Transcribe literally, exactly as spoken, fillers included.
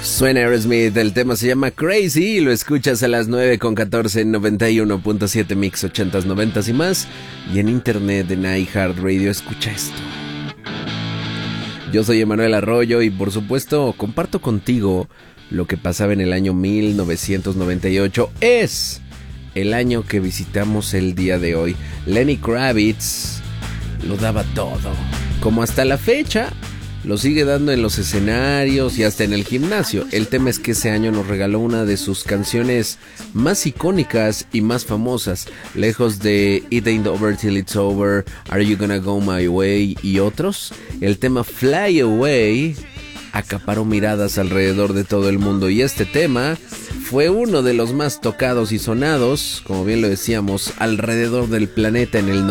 Suena Aerosmith, el tema se llama Crazy y lo escuchas a las nueve con catorce en noventa y uno punto siete Mix ochentas, noventas y más, y en internet en iHeartRadio. Escucha esto. Yo soy Emanuel Arroyo y por supuesto comparto contigo lo que pasaba en el año mil novecientos noventa y ocho. Es el año que visitamos el día de hoy. Lenny Kravitz lo daba todo, como hasta la fecha lo sigue dando en los escenarios y hasta en el gimnasio. El tema es que ese año nos regaló una de sus canciones más icónicas y más famosas, lejos de It Ain't Over Till It's Over, Are You Gonna Go My Way y otros. El tema Fly Away acaparó miradas alrededor de todo el mundo y este tema fue uno de los más tocados y sonados, como bien lo decíamos, alrededor del planeta en el